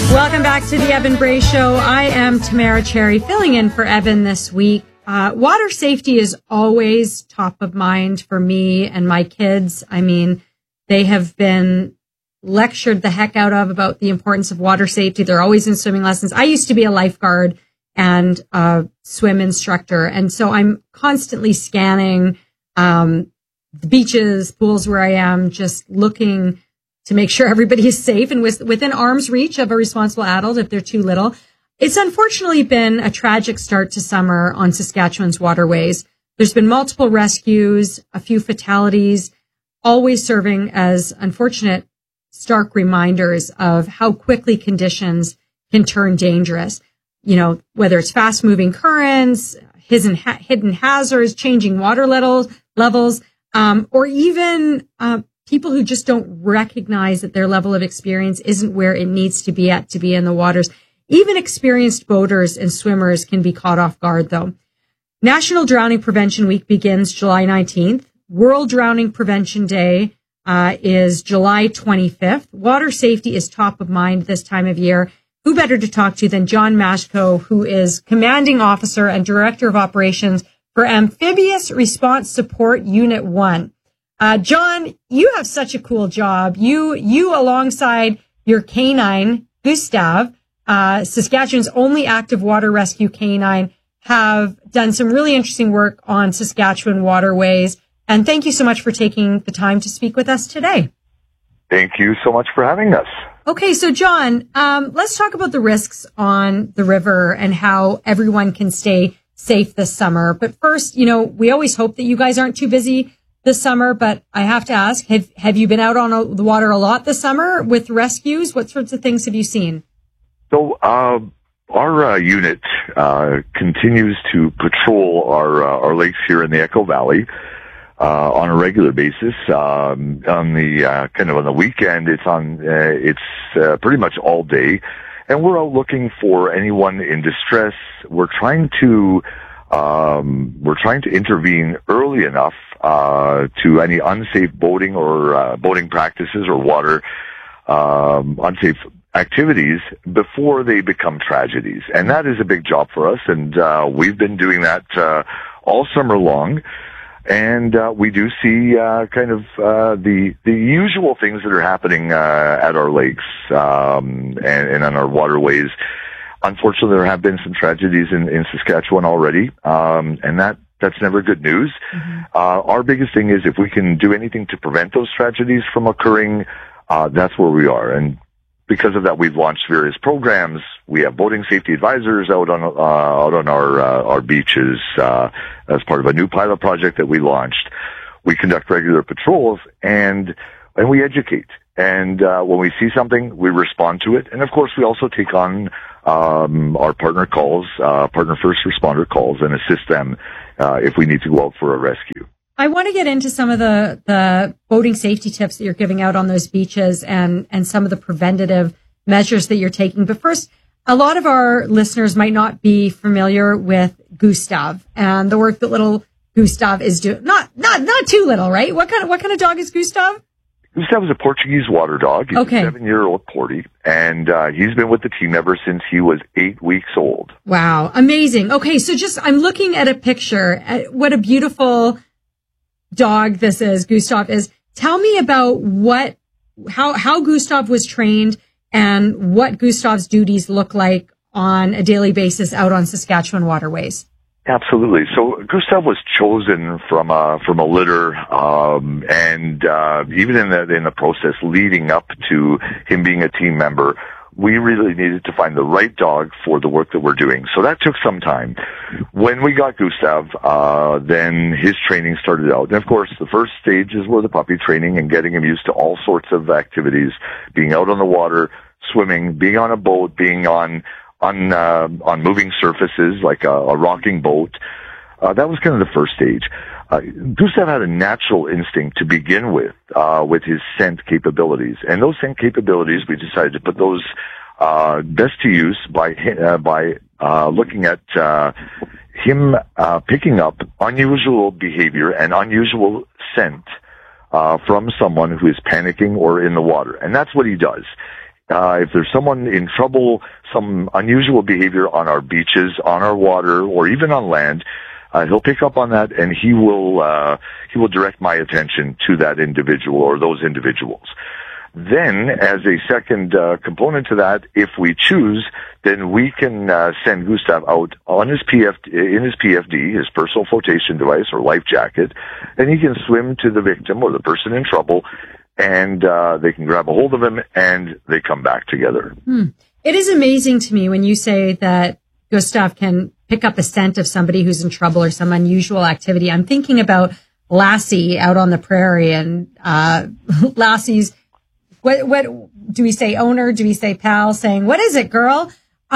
Welcome back to the Evan Bray Show. I am Tamara Cherry, filling in for Evan this week. Water safety is always top of mind for me and my kids. I mean, they have been lectured the heck out of about the importance of water safety. They're always in swimming lessons. I used to be a lifeguard and a swim instructor, and so I'm constantly scanning the beaches, pools where I am, just looking to make sure everybody is safe and within arm's reach of a responsible adult if they're too little. It's unfortunately been a tragic start to summer on Saskatchewan's waterways. There's been multiple rescues, a few fatalities, always serving as unfortunate, stark reminders of how quickly conditions can turn dangerous. You know, whether it's fast-moving currents, hidden hazards, changing water levels, or even people who just don't recognize that their level of experience isn't where it needs to be in the waters. Even experienced boaters and swimmers can be caught off guard, though. National Drowning Prevention Week begins July 19th. World Drowning Prevention Day is July 25th. Water safety is top of mind this time of year. Who better to talk to than John Mashko, who is Commanding Officer and Director of Operations for Amphibious Response Support Unit 1. John, you have such a cool job. You alongside your canine, Gustav, Saskatchewan's only active water rescue canine, have done some really interesting work on Saskatchewan waterways. And thank you so much for taking the time to speak with us today. Thank you so much for having us. Okay, so John, let's talk about the risks on the river and how everyone can stay safe this summer. But first, you know, we always hope that you guys aren't too busy this summer, but I have to ask, have you been out on the water a lot this summer with rescues? What sorts of things have you seen? So our unit continues to patrol our lakes here in the Echo Valley on a regular basis. On the kind of on the weekend, it's pretty much all day, and we're out looking for anyone in distress. We're trying to intervene early enough to any unsafe boating or boating practices or water unsafe activities before they become tragedies. And that is a big job for us, and we've been doing that all summer long. And we do see kind of the usual things that are happening at our lakes and on our waterways. Unfortunately, there have been some tragedies in Saskatchewan already, and that's never good news. Mm-hmm. Our biggest thing is if we can do anything to prevent those tragedies from occurring, that's where we are. And because of that, we've launched various programs. We have boating safety advisors out on our beaches as part of a new pilot project that we launched. We conduct regular patrols and we educate. And when we see something, we respond to it. And of course, we also take on our partner first responder calls, and assist them if we need to go out for a rescue. I want to get into some of the boating safety tips that you're giving out on those beaches and some of the preventative measures that you're taking. But first, a lot of our listeners might not be familiar with Gustav and the work that little Gustav is doing. Not too little, right? What kind of dog is Gustav? Gustav is a Portuguese water dog. He's a 7-year-old Porty, and he's been with the team ever since he was 8 weeks old. Wow, amazing. Okay, so I'm looking at a picture. What a beautiful dog this is, Gustav is. Tell me about how Gustav was trained and what Gustav's duties look like on a daily basis out on Saskatchewan waterways. Absolutely. So Gustav was chosen from a litter, and even in the process leading up to him being a team member, we really needed to find the right dog for the work that we're doing. So that took some time. When we got Gustav, then his training started out. And of course, the first stages were the puppy training and getting him used to all sorts of activities, being out on the water, swimming, being on a boat, being on moving surfaces like a rocking boat. That was kind of the first stage. Gustav had a natural instinct to begin with his scent capabilities. And those scent capabilities, we decided to put those best to use by looking at him picking up unusual behavior and unusual scent from someone who is panicking or in the water. And that's what he does. if there's someone in trouble, some unusual behavior on our beaches, on our water, or even on land, he'll pick up on that, and he will direct my attention to that individual or those individuals. Then, as a second component to that, if we choose, then we can send Gustav out on his in his PFD, his personal flotation device or life jacket, and he can swim to the victim or the person in trouble, and they can grab a hold of him, and they come back together. It is amazing to me when you say that Gustav can pick up the scent of somebody who's in trouble or some unusual activity. I'm thinking about Lassie out on the prairie, and Lassie's, what do we say, owner? Do we say pal, saying, "What is it, girl?"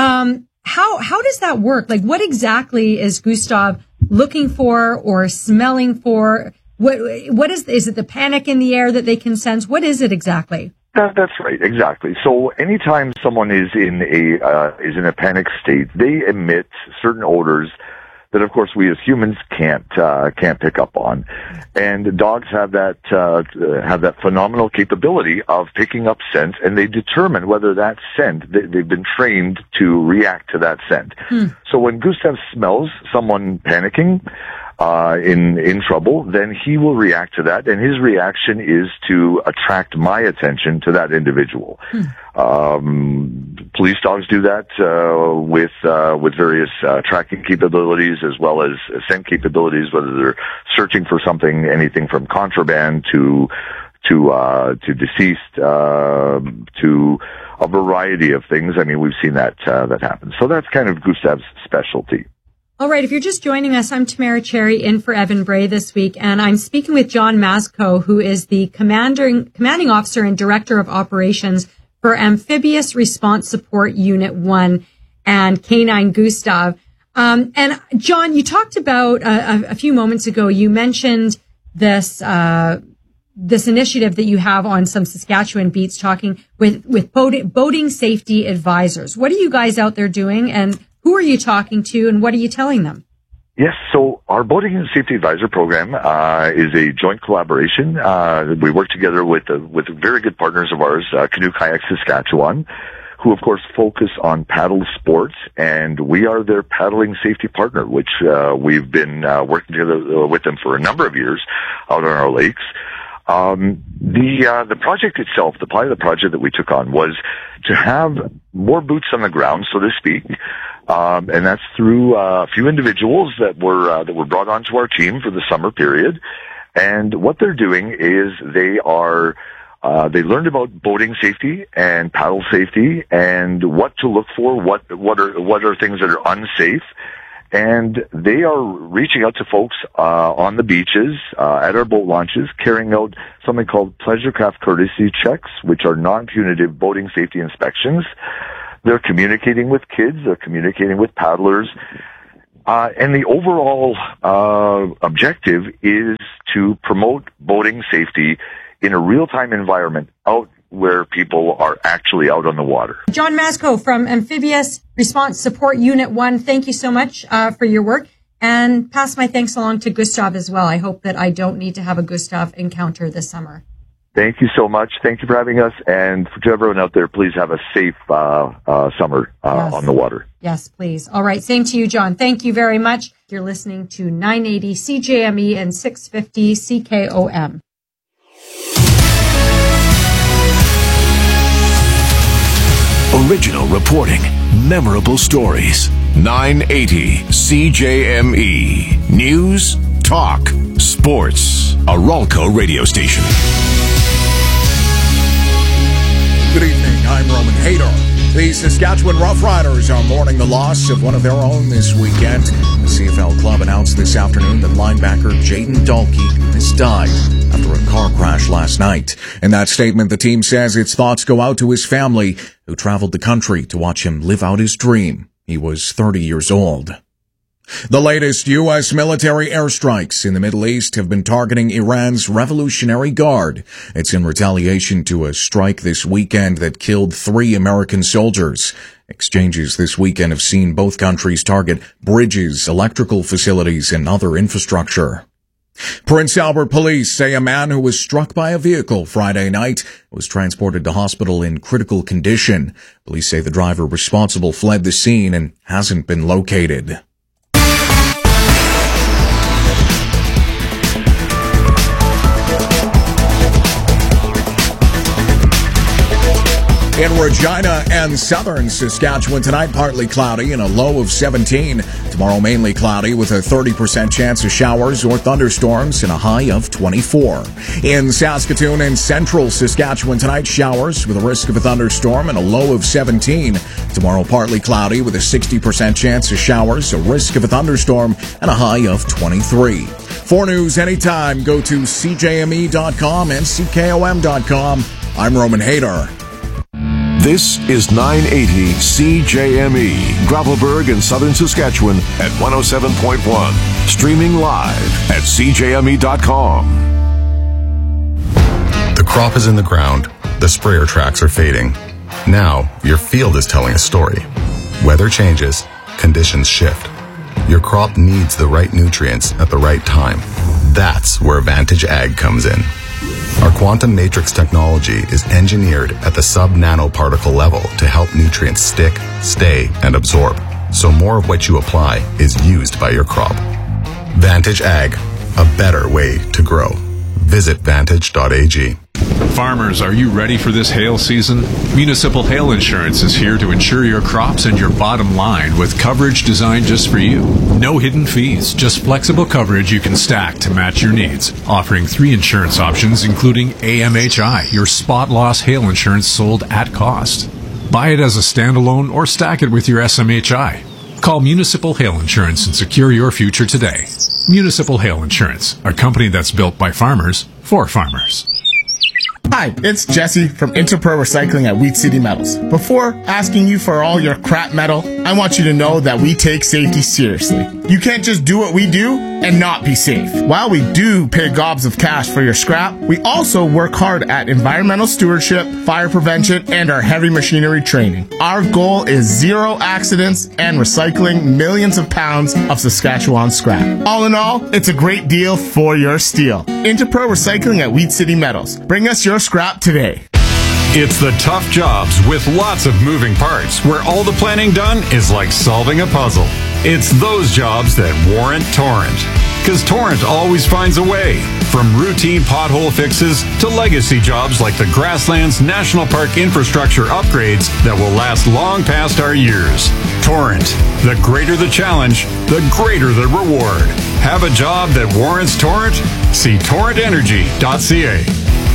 How does that work? Like, what exactly is Gustav looking for or smelling for? What is it the panic in the air that they can sense? What is it exactly? That's right, exactly. So anytime someone is in a panic state, they emit certain odors that, of course, we as humans can't pick up on, and dogs have that phenomenal capability of picking up scent, and they determine whether that scent, they've been trained to react to that scent. So when Gustav smells someone panicking, in trouble, then he will react to that, and his reaction is to attract my attention to that individual. Police dogs do that with various tracking capabilities as well as scent capabilities, whether they're searching for something, anything from contraband to deceased, to a variety of things. I mean, we've seen that happen. So that's kind of Gustav's specialty. All right. If you're just joining us, I'm Tamara Cherry in for Evan Bray this week, and I'm speaking with John Mazko, who is the commanding officer and director of operations for Amphibious Response Support Unit 1 and Canine Gustav. And John, you talked about a few moments ago, you mentioned this initiative that you have on some Saskatchewan beats, talking with boating safety advisors. What are you guys out there doing, and who are you talking to, and what are you telling them? Yes, so our Boating and Safety Advisor program is a joint collaboration. We work together with very good partners of ours, Canoe Kayak Saskatchewan, who of course focus on paddle sports, and we are their paddling safety partner, which we've been working together with them for a number of years out on our lakes. The project itself, the pilot project that we took on, was to have more boots on the ground, so to speak. And that's through a few individuals that were brought onto our team for the summer period. And what they're doing is they learned about boating safety and paddle safety and what to look for, what are things that are unsafe. And they are reaching out to folks on the beaches, at our boat launches, carrying out something called pleasure craft courtesy checks, which are non-punitive boating safety inspections. They're communicating with kids, they're communicating with paddlers, and the overall objective is to promote boating safety in a real-time environment out where people are actually out on the water. John Mazko from Amphibious Response Support Unit 1, thank you so much for your work, and pass my thanks along to Gustav as well. I hope that I don't need to have a Gustav encounter this summer. Thank you so much. Thank you for having us. And to everyone out there, please have a safe summer on the water. Yes, please. All right. Same to you, John. Thank you very much. You're listening to 980 CJME and 650 CKOM. Original reporting, memorable stories. 980 CJME. News, talk, sports. A Ralco radio station. Good evening, I'm Roman Hayter. The Saskatchewan Roughriders are mourning the loss of one of their own this weekend. The CFL club announced this afternoon that linebacker Jaden Dalkey has died after a car crash last night. In that statement, the team says its thoughts go out to his family, who traveled the country to watch him live out his dream. He was 30 years old. The latest U.S. military airstrikes in the Middle East have been targeting Iran's Revolutionary Guard. It's in retaliation to a strike this weekend that killed 3 American soldiers. Exchanges this weekend have seen both countries target bridges, electrical facilities, and other infrastructure. Prince Albert police say a man who was struck by a vehicle Friday night was transported to hospital in critical condition. Police say the driver responsible fled the scene and hasn't been located. In Regina and southern Saskatchewan tonight, partly cloudy and a low of 17. Tomorrow, mainly cloudy with a 30% chance of showers or thunderstorms and a high of 24. In Saskatoon and central Saskatchewan tonight, showers with a risk of a thunderstorm and a low of 17. Tomorrow, partly cloudy with a 60% chance of showers, a risk of a thunderstorm, and a high of 23. For news anytime, go to CJME.com and CKOM.com. I'm Roman Hadar. This is 980 CJME, Gravelburg in southern Saskatchewan at 107.1. Streaming live at CJME.com. The crop is in the ground. The sprayer tracks are fading. Now, your field is telling a story. Weather changes. Conditions shift. Your crop needs the right nutrients at the right time. That's where Vantage Ag comes in. Our quantum matrix technology is engineered at the sub-nanoparticle level to help nutrients stick, stay, and absorb, so more of what you apply is used by your crop. Vantage Ag, a better way to grow. Visit vantage.ag. Farmers, are you ready for this hail season? Municipal Hail Insurance is here to insure your crops and your bottom line with coverage designed just for you. No hidden fees, just flexible coverage you can stack to match your needs. Offering 3 insurance options, including AMHI, your spot loss hail insurance sold at cost. Buy it as a standalone or stack it with your SMHI. Call Municipal Hail Insurance and secure your future today. Municipal Hail Insurance, a company that's built by farmers for farmers. Hi, it's Jesse from Interpro Recycling at Wheat City Metals. Before asking you for all your crap metal, I want you to know that we take safety seriously. You can't just do what we do and not be safe. While we do pay gobs of cash for your scrap, we also work hard at environmental stewardship, fire prevention, and our heavy machinery training. Our goal is 0 accidents and recycling millions of pounds of Saskatchewan scrap. All in all, it's a great deal for your steel. Interpro Recycling at Wheat City Metals. Bring us your scrap today. It's the tough jobs with lots of moving parts where all the planning done is like solving a puzzle. It's those jobs that warrant Torrent. Because Torrent always finds a way. From routine pothole fixes to legacy jobs like the Grasslands National Park infrastructure upgrades that will last long past our years. Torrent. The greater the challenge, the greater the reward. Have a job that warrants Torrent? See torrentenergy.ca.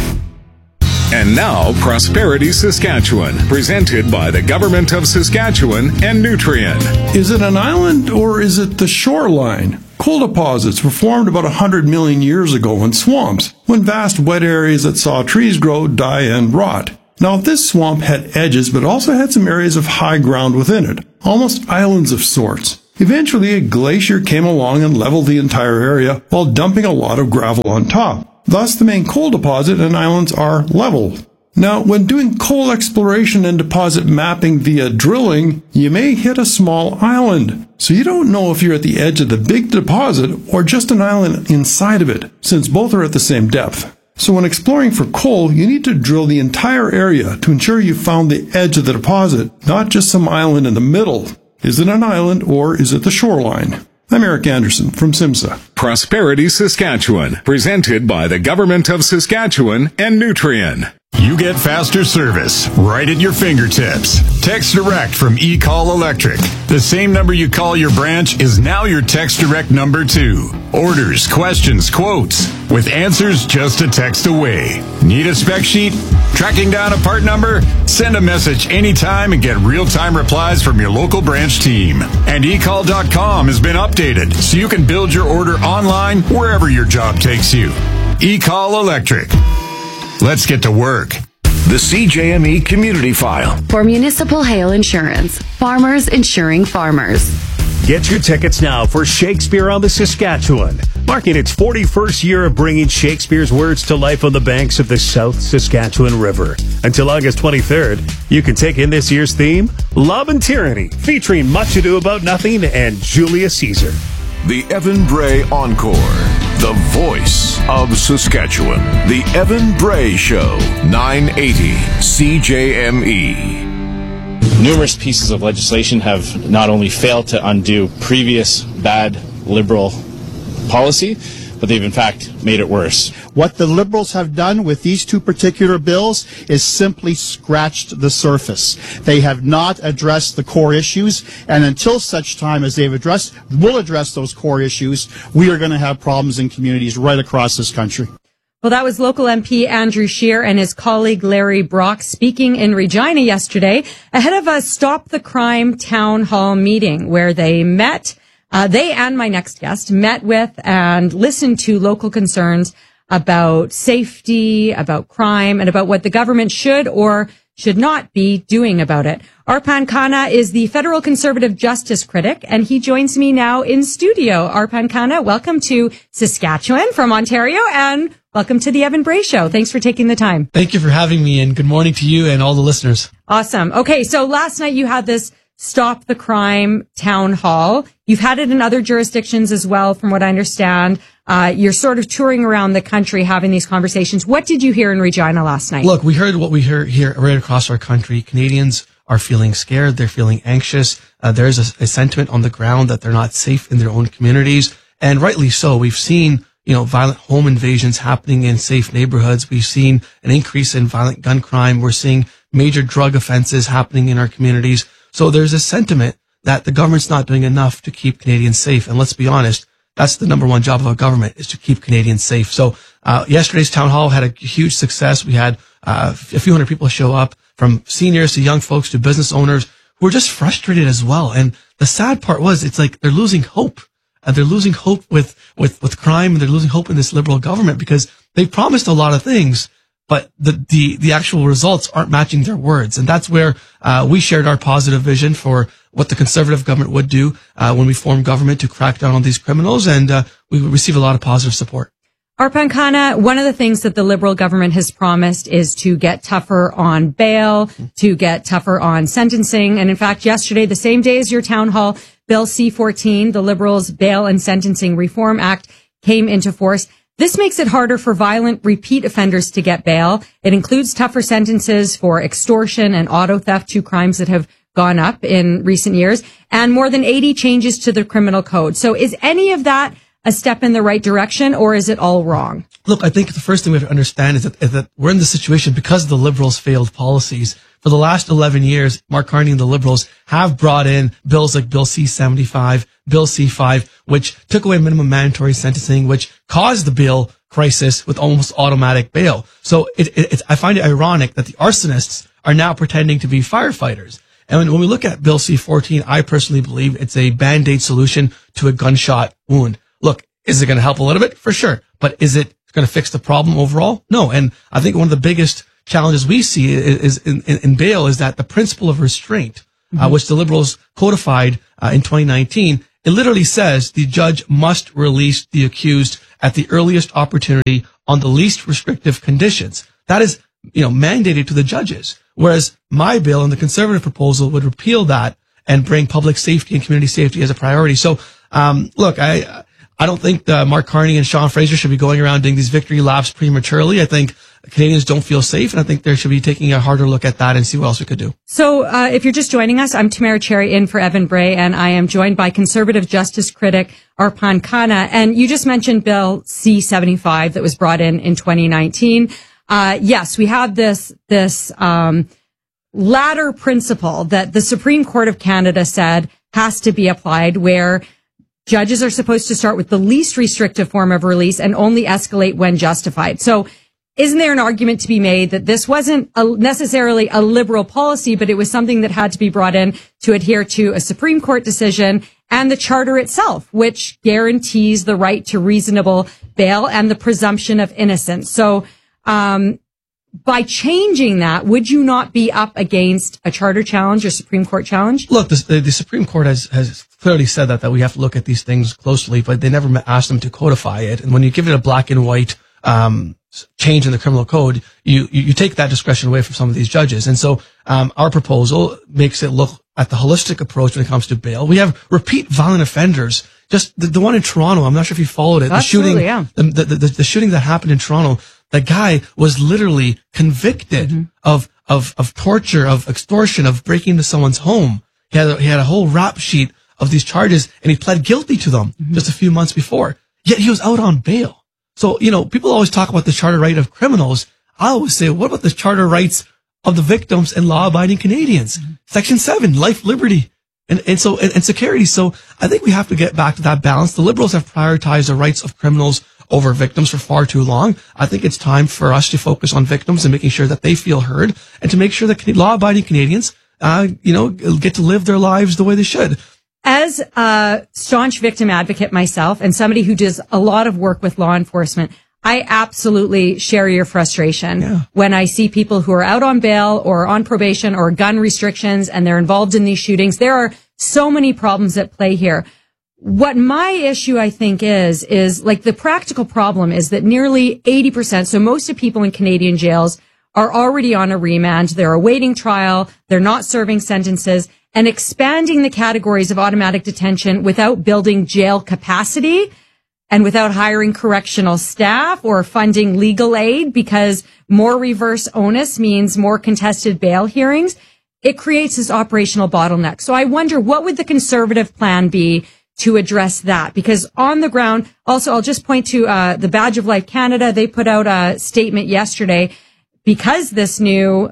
And now, Prosperity Saskatchewan, presented by the Government of Saskatchewan and Nutrien. Is it an island or is it the shoreline? Coal deposits were formed about 100 million years ago in swamps, when vast wet areas that saw trees grow, die, and rot. Now, this swamp had edges, but also had some areas of high ground within it, almost islands of sorts. Eventually, a glacier came along and leveled the entire area while dumping a lot of gravel on top. Thus, the main coal deposit and islands are level. Now, when doing coal exploration and deposit mapping via drilling, you may hit a small island. So you don't know if you're at the edge of the big deposit or just an island inside of it, since both are at the same depth. So when exploring for coal, you need to drill the entire area to ensure you found the edge of the deposit, not just some island in the middle. Is it an island or is it the shoreline? I'm Eric Anderson from SIMSA. Prosperity Saskatchewan, presented by the Government of Saskatchewan and Nutrien. You get faster service right at your fingertips. Text Direct from eCall Electric. The same number you call your branch is now your Text Direct number too. Orders, questions, quotes, with answers just a text away. Need a spec sheet? Tracking down a part number? Send a message anytime and get real-time replies from your local branch team. And eCall.com has been updated so you can build your order online wherever your job takes you. eCall Electric. Let's get to work. The CJME Community File. For Municipal Hail Insurance. Farmers insuring farmers. Get your tickets now for Shakespeare on the Saskatchewan, marking its 41st year of bringing Shakespeare's words to life on the banks of the South Saskatchewan River. Until August 23rd, you can take in this year's theme, Love and Tyranny, featuring Much Ado About Nothing and Julius Caesar. The Evan Bray Encore. The voice of Saskatchewan. The Evan Bray Show. 980 CJME. Numerous pieces of legislation have not only failed to undo previous bad Liberal policy, but they've in fact made it worse. What the Liberals have done with these two particular bills is simply scratched the surface. They have not addressed the core issues, and until such time as will address those core issues, we are going to have problems in communities right across this country. Well, that was local MP Andrew Scheer and his colleague Larry Brock speaking in Regina yesterday ahead of a Stop the Crime town hall meeting where they met. They and my next guest met with and listened to local concerns about safety, about crime, and about what the government should or should not be doing about it. Arpan Khanna is the federal conservative justice critic, and he joins me now in studio. Arpan Khanna, welcome to Saskatchewan from Ontario, and welcome to the Evan Bray Show. Thanks for taking the time. Thank you for having me, and good morning to you and all the listeners. Awesome. Okay, so last night you had this Stop the Crime town hall. You've had it in other jurisdictions as well, from what I understand. You're sort of touring around the country having these conversations. What did you hear in Regina last night? Look, we heard what we hear here right across our country. Canadians are feeling scared. They're feeling anxious. There's a sentiment on the ground that they're not safe in their own communities. And rightly so. We've seen, violent home invasions happening in safe neighborhoods. We've seen an increase in violent gun crime. We're seeing major drug offenses happening in our communities. So there's a sentiment that the government's not doing enough to keep Canadians safe. And let's be honest, that's the number one job of a government, is to keep Canadians safe. So yesterday's town hall had a huge success. We had a few hundred people show up, from seniors to young folks to business owners who were just frustrated as well. And the sad part was, it's like they're losing hope. They're losing hope with crime, and they're losing hope in this Liberal government because they promised a lot of things, but the actual results aren't matching their words. And that's where we shared our positive vision for what the Conservative government would do when we form government to crack down on these criminals, and we receive a lot of positive support. Arpan Khanna, one of the things that the Liberal government has promised is to get tougher on bail, to get tougher on sentencing. And in fact, yesterday, the same day as your town hall, Bill C-14, the Liberals' Bail and Sentencing Reform Act, came into force. This makes it harder for violent repeat offenders to get bail. It includes tougher sentences for extortion and auto theft, two crimes that have gone up in recent years, and more than 80 changes to the criminal code. So is any of that a step in the right direction, or is it all wrong? Look, I think the first thing we have to understand is that we're in this situation because of the Liberals' failed policies. For the last 11 years, Mark Carney and the Liberals have brought in bills like Bill C-75, Bill C-5, which took away minimum mandatory sentencing, which caused the bail crisis with almost automatic bail. So I find it ironic that the arsonists are now pretending to be firefighters. And when we look at Bill C-14, I personally believe it's a Band-Aid solution to a gunshot wound. Look, is it going to help a little bit? For sure. But is it going to fix the problem overall? No. And I think one of the biggest challenges we see is in bail is that the principle of restraint, which the Liberals codified in 2019, it literally says the judge must release the accused at the earliest opportunity on the least restrictive conditions. That is, mandated to the judges. Whereas my bill and the Conservative proposal would repeal that and bring public safety and community safety as a priority. So, look, I don't think Mark Carney and Sean Fraser should be going around doing these victory laps prematurely. I think Canadians don't feel safe, and I think they should be taking a harder look at that and see what else we could do. So if you're just joining us, I'm Tamara Cherry in for Evan Bray, and I am joined by Conservative justice critic Arpan Khanna. And you just mentioned Bill C-75 that was brought in 2019. Yes, we have this ladder principle that the Supreme Court of Canada said has to be applied, where judges are supposed to start with the least restrictive form of release and only escalate when justified. So isn't there an argument to be made that this wasn't necessarily a Liberal policy, but it was something that had to be brought in to adhere to a Supreme Court decision and the Charter itself, which guarantees the right to reasonable bail and the presumption of innocence? So by changing that, would you not be up against a Charter challenge or Supreme Court challenge? Look, the Supreme Court has clearly said that we have to look at these things closely, but they never asked them to codify it. And when you give it a black and white change in the criminal code, you take that discretion away from some of these judges. And so our proposal makes it look at the holistic approach when it comes to bail. We have repeat violent offenders, just the one in Toronto. I'm not sure if you followed it. Absolutely, the shooting that happened in Toronto. The guy was literally convicted of torture, of extortion, of breaking into someone's home. He had a whole rap sheet of these charges, and he pled guilty to them just a few months before. Yet he was out on bail. So, people always talk about the charter right of criminals. I always say, what about the charter rights of the victims and law-abiding Canadians? Section 7, life, liberty, and security. So I think we have to get back to that balance. The Liberals have prioritized the rights of criminals over victims for far too long. I think it's time for us to focus on victims and making sure that they feel heard, and to make sure that law-abiding Canadians, get to live their lives the way they should. As a staunch victim advocate myself, and somebody who does a lot of work with law enforcement, I absolutely share your frustration when I see people who are out on bail or on probation or gun restrictions, and they're involved in these shootings. There are so many problems at play here. What my issue, I think, is like the practical problem is that nearly 80%, so most of people in Canadian jails are already on a remand. They're awaiting trial. They're not serving sentences, and expanding the categories of automatic detention without building jail capacity and without hiring correctional staff or funding legal aid, because more reverse onus means more contested bail hearings. It creates this operational bottleneck. So I wonder, what would the Conservative plan be to address that? Because on the ground, also, I'll just point to the Badge of Life Canada. They put out a statement yesterday because this new,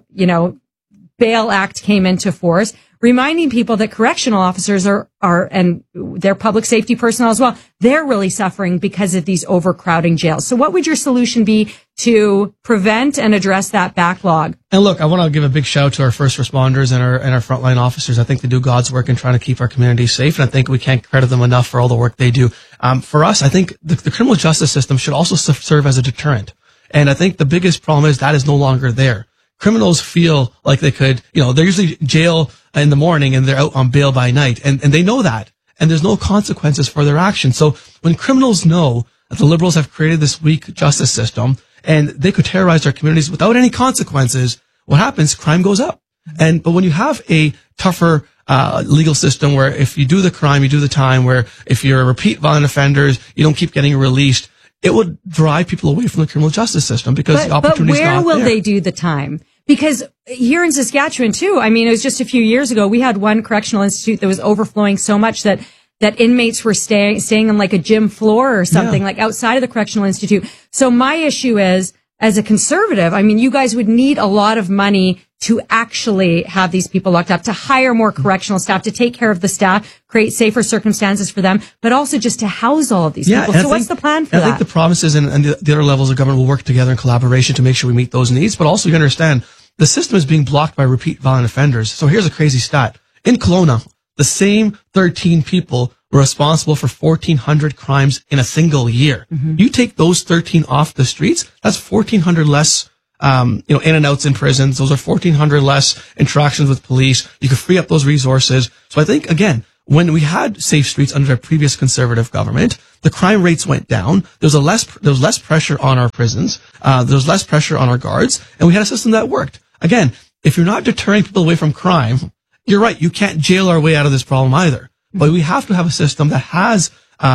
Bail Act came into force, reminding people that correctional officers are and their public safety personnel as well, they're really suffering because of these overcrowding jails. So what would your solution be to prevent and address that backlog? And look, I want to give a big shout out to our first responders and our frontline officers. I think they do God's work in trying to keep our communities safe, and I think we can't credit them enough for all the work they do. For us, I think the criminal justice system should also serve as a deterrent. And I think the biggest problem is that is no longer there. Criminals feel like they could, they're usually jail in the morning and they're out on bail by night, and they know that, and there's no consequences for their actions. So when criminals know that the Liberals have created this weak justice system and they could terrorize their communities without any consequences, what happens? Crime goes up. But when you have a tougher legal system where if you do the crime, you do the time, where if you're a repeat violent offenders, you don't keep getting released, it would drive people away from the criminal justice system, because the opportunity is not there. But where will they do the time? Because here in Saskatchewan too, I mean, it was just a few years ago, we had one correctional institute that was overflowing so much that inmates were staying on like a gym floor or something, like outside of the correctional institute. So my issue is, as a Conservative, I mean, you guys would need a lot of money to actually have these people locked up, to hire more correctional staff, to take care of the staff, create safer circumstances for them, but also just to house all of these people. So what's the plan for that? I think the promises and the other levels of government will work together in collaboration to make sure we meet those needs. But also, you understand, the system is being blocked by repeat violent offenders. So here's a crazy stat. In Kelowna, the same 13 people were responsible for 1,400 crimes in a single year. You take those 13 off the streets, that's 1,400 less in and outs in prisons. Those are 1,400 less interactions with police. You could free up those resources. So I think, again, when we had safe streets under a previous Conservative government, the crime rates went down. There was less pressure on our prisons. There was less pressure on our guards, and we had a system that worked. Again, if you're not deterring people away from crime, you're right. You can't jail our way out of this problem either. But we have to have a system that has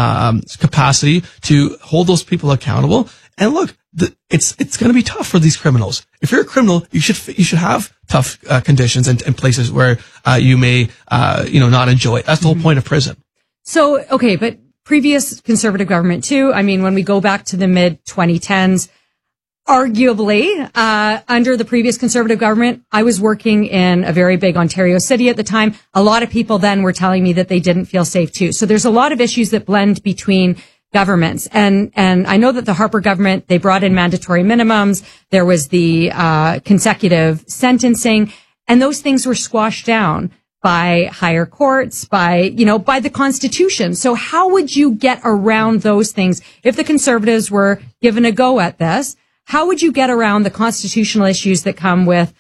capacity to hold those people accountable. And look, it's going to be tough for these criminals. If you're a criminal, you should have tough conditions and places where you may not enjoy it. That's the whole point of prison. So okay, but previous Conservative government too. I mean, when we go back to the mid 2010s. Arguably, under the previous Conservative government, I was working in a very big Ontario city at the time. A lot of people then were telling me that they didn't feel safe too. So there's a lot of issues that blend between governments. And I know that the Harper government, they brought in mandatory minimums. There was the consecutive sentencing, and those things were squashed down by higher courts, by the Constitution. So how would you get around those things if the Conservatives were given a go at this? How would you get around the constitutional issues that come with,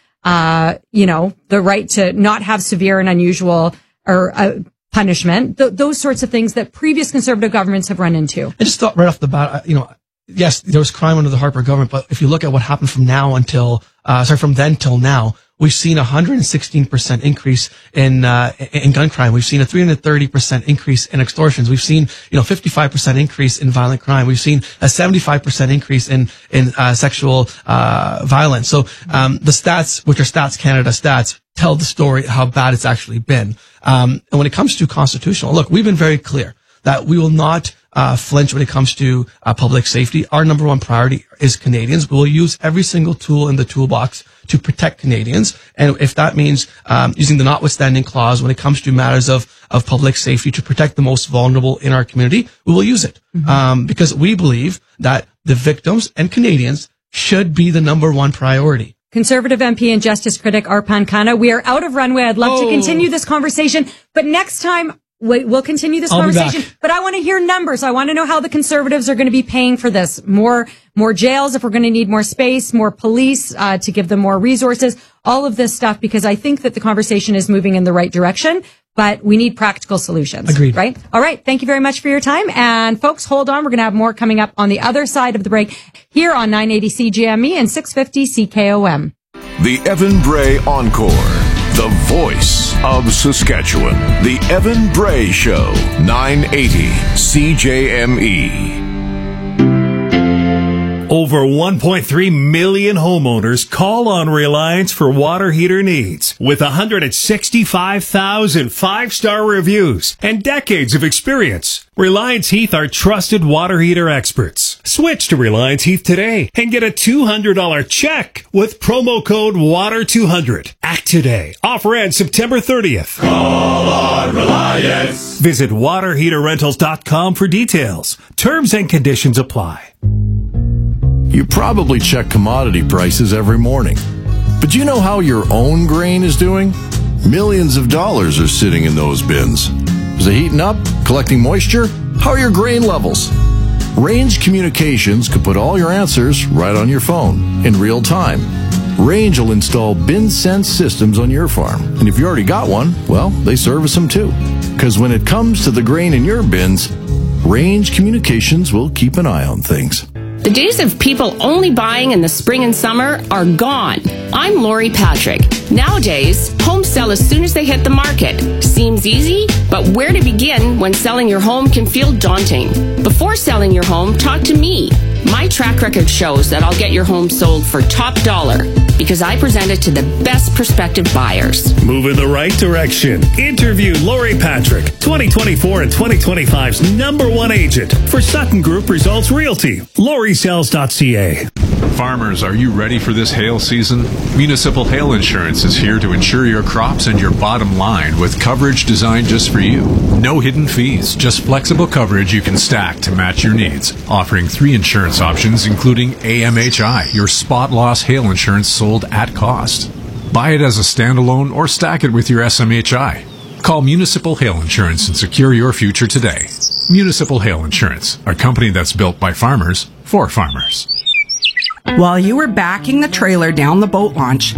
the right to not have severe and unusual or punishment, those sorts of things that previous Conservative governments have run into? I just thought right off the bat, yes, there was crime under the Harper government, but if you look at what happened from then till now, we've seen a 116% increase in gun crime. We've seen a 330% increase in extortions. We've seen, 55% increase in violent crime. We've seen a 75% increase in sexual violence. So the stats, which are Stats Canada stats, tell the story how bad it's actually been. And when it comes to constitutional, look, we've been very clear that we will not flinch when it comes to public safety. Our number one priority is Canadians. We will use every single tool in the toolbox to protect Canadians. And if that means using the notwithstanding clause when it comes to matters of public safety to protect the most vulnerable in our community, we will use it. Because we believe that the victims and Canadians should be the number one priority. Conservative MP and justice critic Arpan Khanna, we are out of runway. I'd love to continue this conversation, but next time we'll continue this conversation. But I want to hear numbers. I want to know how the Conservatives are going to be paying for this. More jails if we're going to need more space, more police to give them more resources, all of this stuff, because I think that the conversation is moving in the right direction. But we need practical solutions. Agreed. Right? All right. Thank you very much for your time. And folks, hold on. We're going to have more coming up on the other side of the break here on 980 CJME and 650 CKOM. The Evan Bray Encore. The voice of Saskatchewan. The Evan Bray Show. 980 CJME. Over 1.3 million homeowners call on Reliance for water heater needs. With 165,000 five-star reviews and decades of experience, Reliance Heath are trusted water heater experts. Switch to Reliance Heath today and get a $200 check with promo code WATER200. Act today. Offer ends September 30th. Call on Reliance. Visit waterheaterrentals.com for details. Terms and conditions apply. You probably check commodity prices every morning. But do you know how your own grain is doing? Millions of dollars are sitting in those bins. Is it heating up? Collecting moisture? How are your grain levels? Range Communications could put all your answers right on your phone in real time. Range will install bin sense systems on your farm. And if you already got one, well, they service them too. Because when it comes to the grain in your bins, Range Communications will keep an eye on things. The days of people only buying in the spring and summer are gone. I'm Lori Patrick. Nowadays, homes sell as soon as they hit the market. Seems easy, but where to begin when selling your home can feel daunting? Before selling your home, talk to me. My track record shows that I'll get your home sold for top dollar because I present it to the best prospective buyers. Move in the right direction. Interview Lori Patrick, 2024 and 2025's #1 agent for Sutton Group Results Realty. LoriSells.ca. Farmers, are you ready for this hail season? Municipal Hail Insurance is here to insure your crops and your bottom line with coverage designed just for you. No hidden fees, just flexible coverage you can stack to match your needs. Offering 3 insurance options, including AMHI, your spot loss hail insurance sold at cost. Buy it as a standalone or stack it with your SMHI. Call Municipal Hail Insurance and secure your future today. Municipal Hail Insurance, a company that's built by farmers for farmers. While you were backing the trailer down the boat launch,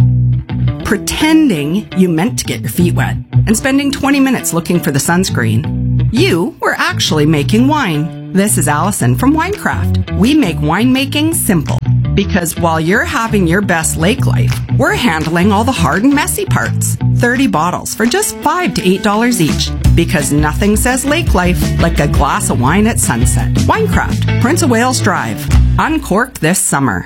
pretending you meant to get your feet wet, and spending 20 minutes looking for the sunscreen, you were actually making wine. This is Allison from Winecraft. We make winemaking simple. Because while you're having your best lake life, we're handling all the hard and messy parts. 30 bottles for just $5 to $8 each. Because nothing says lake life like a glass of wine at sunset. Winecraft, Prince of Wales Drive. Uncorked this summer.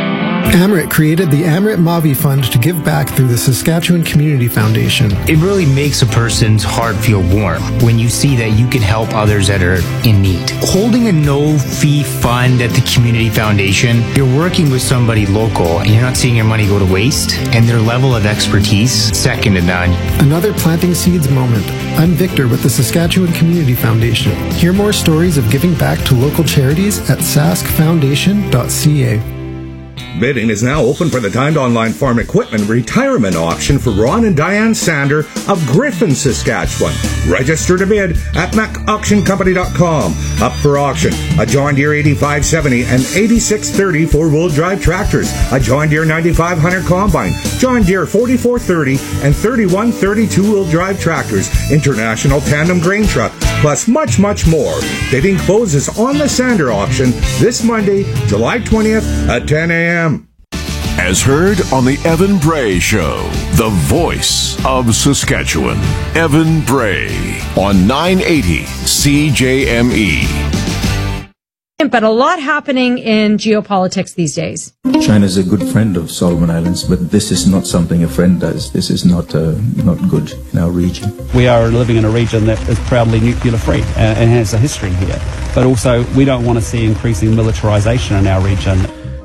Amrit created the Amrit Mavi Fund to give back through the Saskatchewan Community Foundation. It really makes a person's heart feel warm when you see that you can help others that are in need. Holding a no-fee fund at the Community Foundation, you're working with somebody local and you're not seeing your money go to waste, and their level of expertise, second to none. Another planting seeds moment. I'm Victor with the Saskatchewan Community Foundation. Hear more stories of giving back to local charities at saskfoundation.ca. Bidding is now open for the timed online farm equipment retirement auction for Ron and Diane Sander of Griffin, Saskatchewan. Register to bid at macauctioncompany.com. Up for auction, a John Deere 8570 and 8630 four-wheel drive tractors, a John Deere 9500 combine, John Deere 4430 and 3130 two-wheel drive tractors, International tandem grain truck, plus much, much more. Bidding closes on the Sander auction this Monday, July 20th at 10 a.m. As heard on the Evan Bray Show, the voice of Saskatchewan. Evan Bray on 980 CJME. But a lot happening in geopolitics these days. China is a good friend of Solomon Islands, but this is not something a friend does. This is not good in our region. We are living in a region that is proudly nuclear free and has a history here. But also, we don't want to see increasing militarization in our region.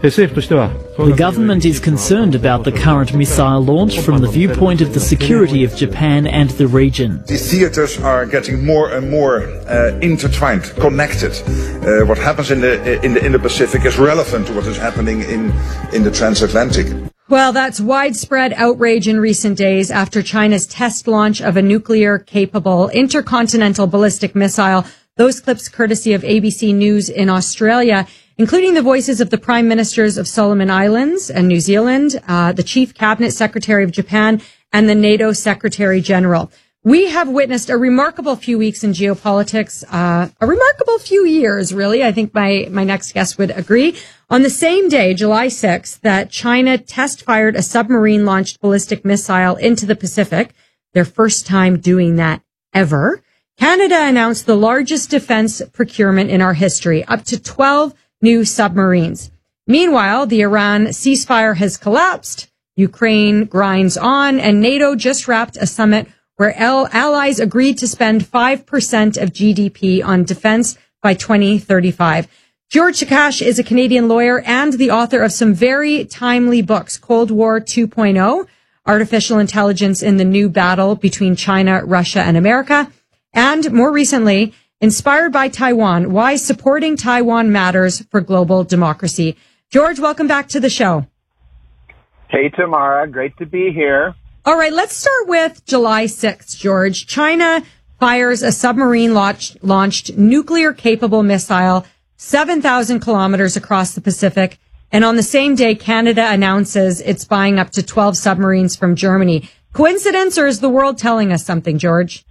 The government is concerned about the current missile launch from the viewpoint of the security of Japan and the region. The theaters are getting more and more intertwined, connected. What happens in the Indo-Pacific is relevant to what is happening in the transatlantic. Well, that's widespread outrage in recent days after China's test launch of a nuclear-capable intercontinental ballistic missile. Those clips courtesy of ABC News in Australia, including the voices of the Prime Ministers of Solomon Islands and New Zealand, the Chief Cabinet Secretary of Japan, and the NATO Secretary General. We have witnessed a remarkable few weeks in geopolitics, a remarkable few years, really. I think my next guest would agree. On the same day, July 6th, that China test-fired a submarine-launched ballistic missile into the Pacific, their first time doing that ever, Canada announced the largest defense procurement in our history, up to 12 new submarines. Meanwhile, the Iran ceasefire has collapsed, Ukraine grinds on, and NATO just wrapped a summit where allies agreed to spend 5% of GDP on defense by 2035. George Chakash is a Canadian lawyer and the author of some very timely books, Cold War 2.0, Artificial Intelligence in the New Battle Between China, Russia, and America, and more recently, Inspired by Taiwan, Why Supporting Taiwan Matters for Global Democracy. George, welcome back to the show. Hey, Tamara. Great to be here. All right, let's start with July 6th, George. China fires a submarine-launched nuclear-capable missile 7,000 kilometers across the Pacific. And on the same day, Canada announces it's buying up to 12 submarines from Germany. Coincidence, or is the world telling us something, George?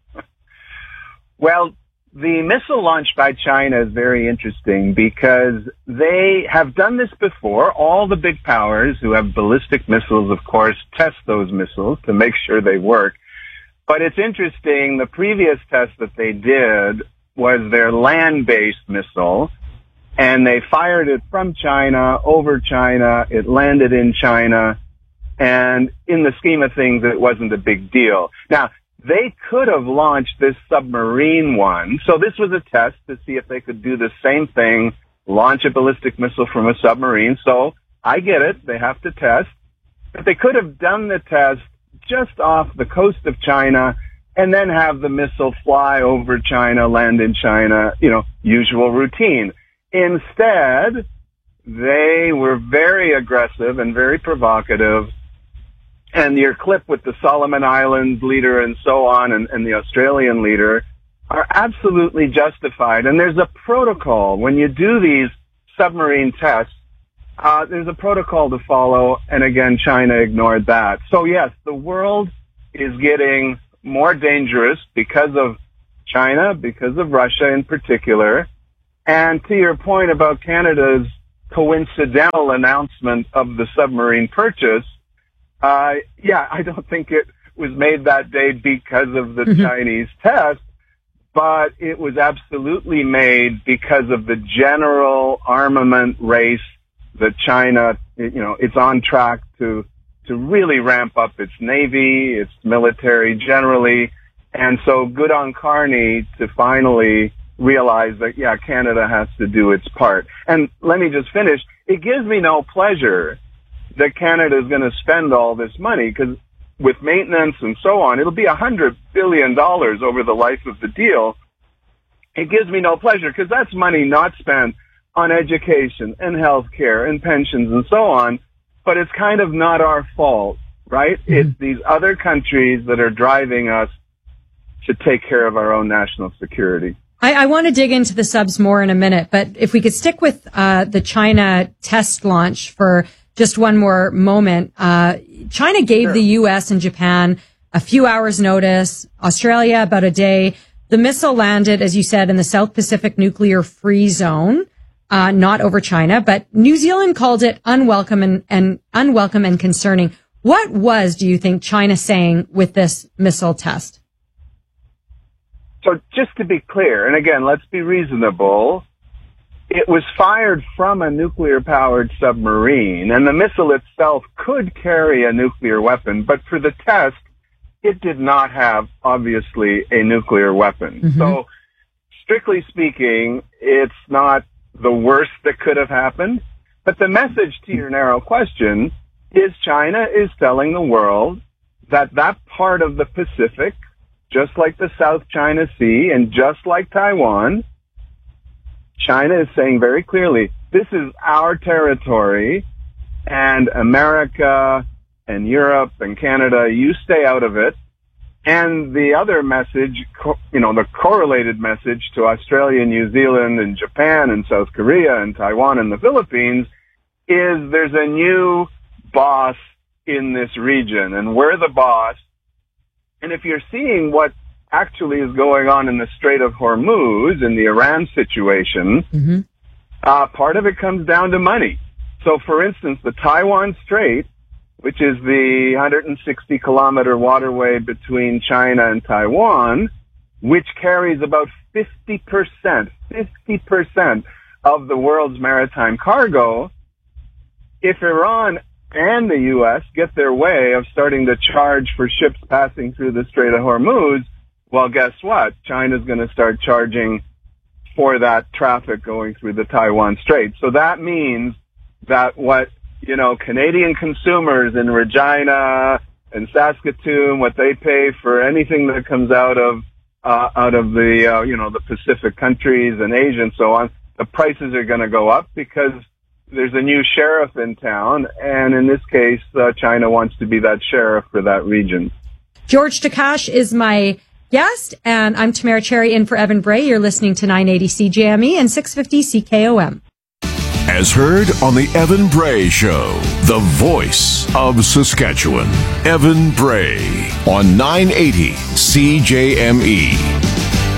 Well, the missile launch by China is very interesting because they have done this before. All the big powers who have ballistic missiles, of course, test those missiles to make sure they work. But it's interesting, the previous test that they did was their land-based missile, and they fired it from China, over China, it landed in China, and in the scheme of things, it wasn't a big deal. Now, they could have launched this submarine one. So this was a test to see if they could do the same thing, launch a ballistic missile from a submarine. So I get it. They have to test. But they could have done the test just off the coast of China and then have the missile fly over China, land in China, usual routine. Instead, they were very aggressive and very provocative. And your clip with the Solomon Islands leader and so on and the Australian leader are absolutely justified. And there's a protocol. When you do these submarine tests, there's a protocol to follow. And again, China ignored that. So yes, the world is getting more dangerous because of China, because of Russia in particular. And to your point about Canada's coincidental announcement of the submarine purchase, I don't think it was made that day because of the Chinese test, but it was absolutely made because of the general armament race that China, it's on track to really ramp up its navy, its military generally. And so good on Carney to finally realize that, Canada has to do its part. And let me just finish. It gives me no pleasure that Canada is going to spend all this money, because with maintenance and so on, it'll be $100 billion over the life of the deal. It gives me no pleasure because that's money not spent on education and health care and pensions and so on, but it's kind of not our fault, right? Mm-hmm. It's these other countries that are driving us to take care of our own national security. I want to dig into the subs more in a minute, but if we could stick with the China test launch for just one more moment. China gave the U.S. and Japan a few hours notice, Australia about a day. The missile landed, as you said, in the South Pacific Nuclear Free Zone. not over China, but New Zealand called it unwelcome and concerning. What do you think, China saying with this missile test? So just to be clear, and again, let's be reasonable, it was fired from a nuclear-powered submarine, and the missile itself could carry a nuclear weapon, but for the test, it did not have, obviously, a nuclear weapon. Mm-hmm. So, strictly speaking, it's not the worst that could have happened, but the message to your narrow question is China is telling the world that part of the Pacific, just like the South China Sea and just like Taiwan, China is saying very clearly, this is our territory, and America and Europe and Canada, you stay out of it. And the other message, the correlated message to Australia, New Zealand, and Japan, and South Korea, and Taiwan, and the Philippines is there's a new boss in this region, and we're the boss. And if you're seeing what actually is going on in the Strait of Hormuz, in the Iran situation, part of it comes down to money. So, for instance, the Taiwan Strait, which is the 160-kilometer waterway between China and Taiwan, which carries about 50% of the world's maritime cargo, if Iran and the U.S. get their way of starting to charge for ships passing through the Strait of Hormuz, well, guess what? China's going to start charging for that traffic going through the Taiwan Strait. So that means that what, Canadian consumers in Regina and Saskatoon, what they pay for anything that comes out of the Pacific countries and Asia and so on, the prices are going to go up because there's a new sheriff in town, and in this case, China wants to be that sheriff for that region. George Takash is my guest, and I'm Tamara Cherry in for Evan Bray. You're listening to 980 CJME and 650 CKOM. As heard on the Evan Bray Show, the voice of Saskatchewan. Evan Bray on 980 CJME.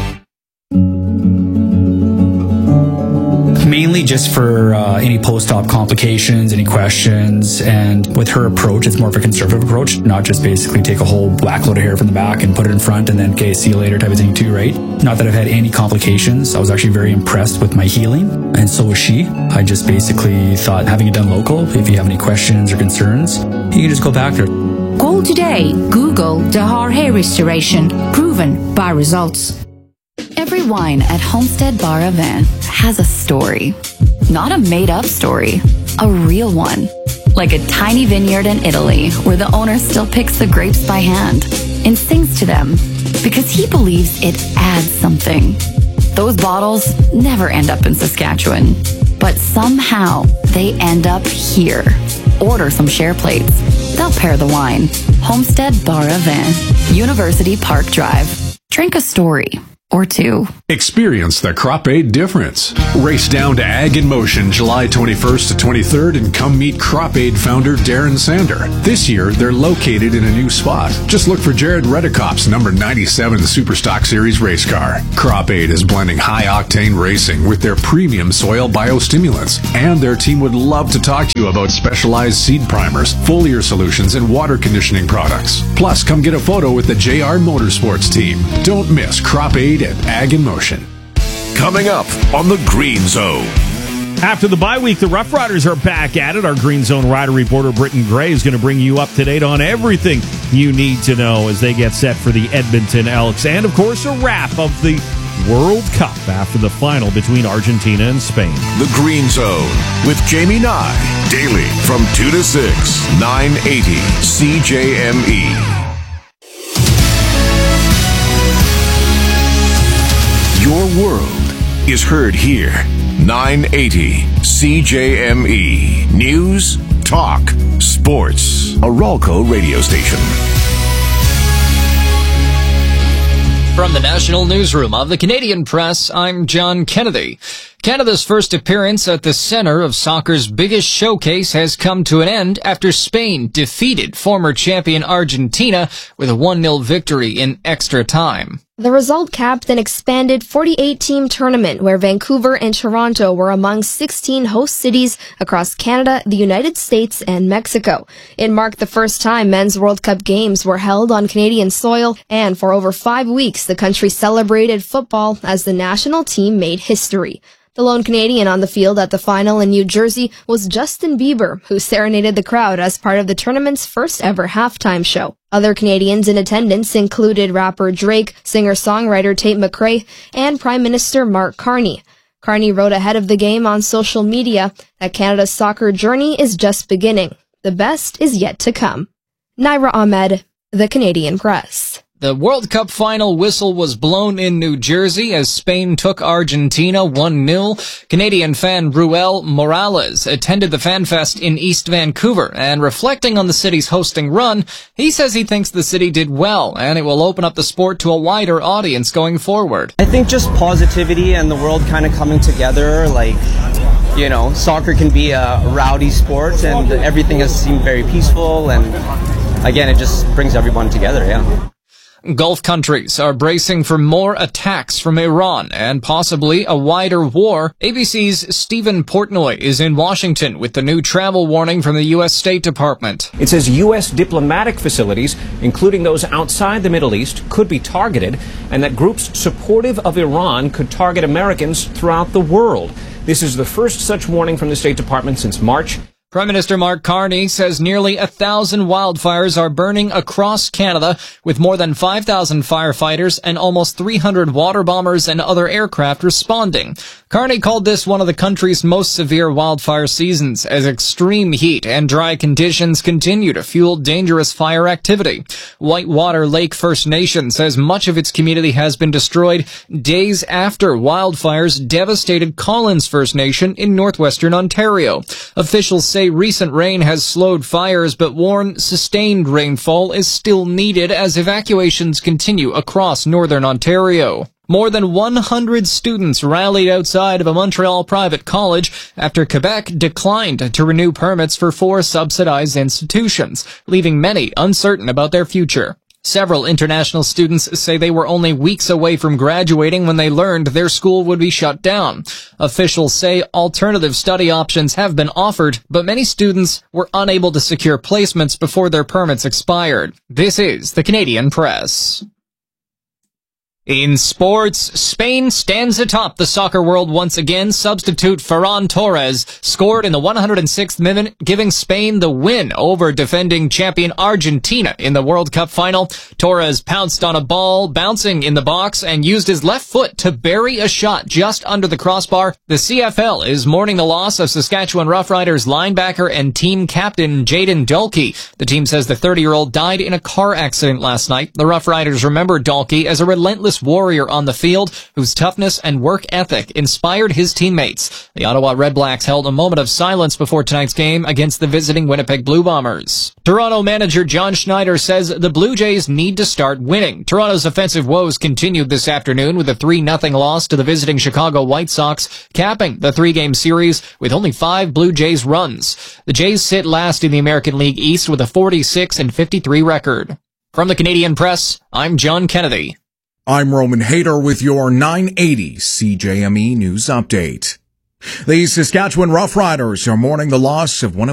Mainly just for any post-op complications, any questions, and with her approach, it's more of a conservative approach, not just basically take a whole whack load of hair from the back and put it in front and then, okay, see you later type of thing too, right? Not that I've had any complications. I was actually very impressed with my healing, and so was she. I just basically thought, having it done local, if you have any questions or concerns, you can just go back there. Call today. Google Dahar Hair Restoration. Proven by results. Every wine at Homestead Bar Aven has a story. Not a made-up story, a real one. Like a tiny vineyard in Italy where the owner still picks the grapes by hand and sings to them because he believes it adds something. Those bottles never end up in Saskatchewan, but somehow they end up here. Order some share plates. They'll pair the wine. Homestead Bar Aven, University Park Drive. Drink a story or two. Experience the Crop Aid difference. Race down to Ag in Motion July 21st to 23rd and come meet Crop Aid founder Darren Sander. This year, they're located in a new spot. Just look for Jared Redekop's number 97 Superstock Series race car. Crop Aid is blending high-octane racing with their premium soil biostimulants, and their team would love to talk to you about specialized seed primers, foliar solutions, and water conditioning products. Plus, come get a photo with the JR Motorsports team. Don't miss Crop Aid at Ag in Motion. Coming up on the Green Zone. After the bye week, the Rough Riders are back at it. Our Green Zone rider reporter, Britton Gray, is going to bring you up to date on everything you need to know as they get set for the Edmonton Elks. And, of course, a wrap of the World Cup after the final between Argentina and Spain. The Green Zone with Jamie Nye. Daily from 2 to 6, 980 CJME. Your world is heard here. 980 CJME. News, talk, sports. A Ralco radio station. From the National Newsroom of the Canadian Press, I'm John Kennedy. Canada's first appearance at the center of soccer's biggest showcase has come to an end after Spain defeated former champion Argentina with a 1-0 victory in extra time. The result capped an expanded 48-team tournament where Vancouver and Toronto were among 16 host cities across Canada, the United States, and Mexico. It marked the first time men's World Cup games were held on Canadian soil, and for over 5 weeks the country celebrated football as the national team made history. The lone Canadian on the field at the final in New Jersey was Justin Bieber, who serenaded the crowd as part of the tournament's first ever halftime show. Other Canadians in attendance included rapper Drake, singer-songwriter Tate McRae, and Prime Minister Mark Carney. Carney wrote ahead of the game on social media that Canada's soccer journey is just beginning. The best is yet to come. Naira Ahmed, The Canadian Press. The World Cup final whistle was blown in New Jersey as Spain took Argentina 1-0. Canadian fan Ruel Morales attended the Fan Fest in East Vancouver, and reflecting on the city's hosting run, he says he thinks the city did well, and it will open up the sport to a wider audience going forward. I think just positivity and the world kind of coming together, soccer can be a rowdy sport, and everything has seemed very peaceful, and again, it just brings everyone together, yeah. Gulf countries are bracing for more attacks from Iran and possibly a wider war. ABC's Stephen Portnoy is in Washington with the new travel warning from the U.S. State Department. It says U.S. diplomatic facilities, including those outside the Middle East, could be targeted, and that groups supportive of Iran could target Americans throughout the world. This is the first such warning from the State Department since March. Prime Minister Mark Carney says nearly 1,000 wildfires are burning across Canada, with more than 5,000 firefighters and almost 300 water bombers and other aircraft responding. Carney called this one of the country's most severe wildfire seasons, as extreme heat and dry conditions continue to fuel dangerous fire activity. Whitewater Lake First Nation says much of its community has been destroyed days after wildfires devastated Collins First Nation in northwestern Ontario. Officials say recent rain has slowed fires, but warn sustained rainfall is still needed as evacuations continue across northern Ontario. More than 100 students rallied outside of a Montreal private college after Quebec declined to renew permits for 4 subsidized institutions, leaving many uncertain about their future. Several international students say they were only weeks away from graduating when they learned their school would be shut down. Officials say alternative study options have been offered, but many students were unable to secure placements before their permits expired. This is the Canadian Press. In sports, Spain stands atop the soccer world once again. Substitute Ferran Torres scored in the 106th minute, giving Spain the win over defending champion Argentina in the World Cup final. Torres pounced on a ball bouncing in the box and used his left foot to bury a shot just under the crossbar. The CFL is mourning the loss of Saskatchewan Roughriders linebacker and team captain Jayden Dalkey. The team says the 30-year-old died in a car accident last night. The Roughriders remember Dalkey as a relentless warrior on the field whose toughness and work ethic inspired his teammates. The Ottawa Red Blacks held a moment of silence before tonight's game against the visiting Winnipeg Blue Bombers. Toronto manager John Schneider says the Blue Jays need to start winning. Toronto's offensive woes continued this afternoon with a 3-0 loss to the visiting Chicago White Sox, capping the 3-game series with only 5 Blue Jays runs. The Jays sit last in the American League East with a 46-53 record. From the Canadian Press, I'm John Kennedy. I'm Roman Hayter with your 980 CJME News Update. The Saskatchewan Roughriders are mourning the loss of one of